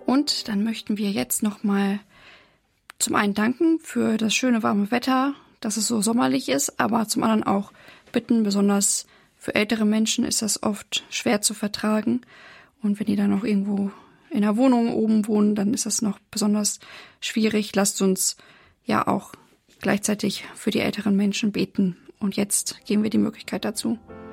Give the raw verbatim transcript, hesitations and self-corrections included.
Und dann möchten wir jetzt nochmal zum einen danken für das schöne warme Wetter, dass es so sommerlich ist, aber zum anderen auch bitten, besonders für ältere Menschen ist das oft schwer zu vertragen. Und wenn die dann noch irgendwo in der Wohnung oben wohnen, dann ist das noch besonders schwierig. Lasst uns ja auch gleichzeitig für die älteren Menschen beten. Und jetzt geben wir die Möglichkeit dazu.